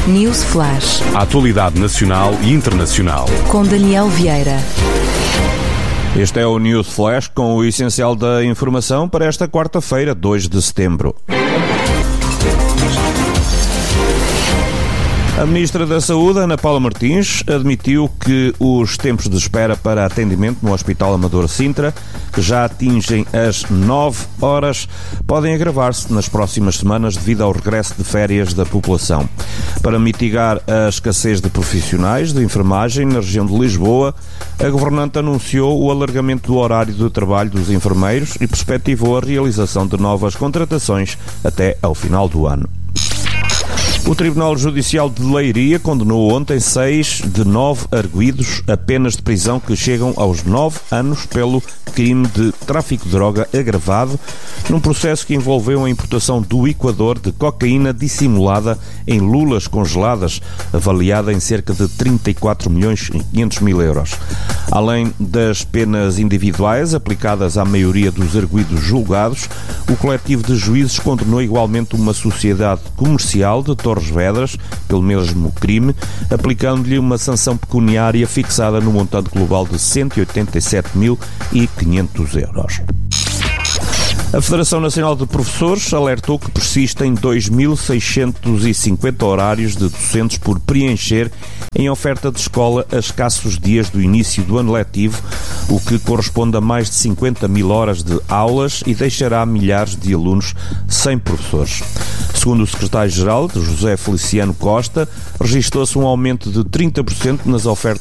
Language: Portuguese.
News Flash. A atualidade nacional e internacional. Com Daniel Vieira. Este é o News Flash com o essencial da informação para esta quarta-feira, 2 de setembro. A Ministra da Saúde, Ana Paula Martins, admitiu que os tempos de espera para atendimento no Hospital Amador Sintra, que já atingem as 9 horas, podem agravar-se nas próximas semanas devido ao regresso de férias da população. Para mitigar a escassez de profissionais de enfermagem na região de Lisboa, a governante anunciou o alargamento do horário de trabalho dos enfermeiros e perspectivou a realização de novas contratações até ao final do ano. O Tribunal Judicial de Leiria condenou ontem 6 de 9 arguidos a penas de prisão que chegam aos 9 anos pelo crime de tráfico de droga agravado, num processo que envolveu a importação do Equador de cocaína dissimulada em lulas congeladas, avaliada em cerca de 34.500.000 euros. Além das penas individuais aplicadas à maioria dos arguidos julgados, o coletivo de juízes condenou igualmente uma sociedade comercial de Torres Vedras, pelo mesmo crime, aplicando-lhe uma sanção pecuniária fixada no montante global de 187.500 euros. A Federação Nacional de Professores alertou que persistem 2.650 horários de docentes por preencher em oferta de escola a escassos dias do início do ano letivo, o que corresponde a mais de 50.000 horas de aulas e deixará milhares de alunos sem professores. Segundo o secretário-geral, José Feliciano Costa, registrou-se um aumento de 30% nas ofertas